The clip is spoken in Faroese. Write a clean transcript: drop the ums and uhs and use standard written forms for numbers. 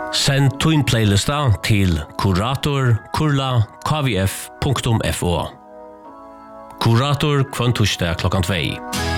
Send din playlista til kurator@kvf.fo. Kurator kvønn torsdag 2:00.